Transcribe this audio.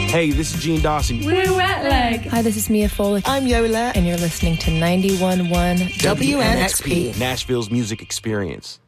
Hey, this is Gene Dawson. We're Wet Leg. Hi, this is Mia Foley. I'm Yola. And you're listening to 91.1 WNXP, Nashville's music experience.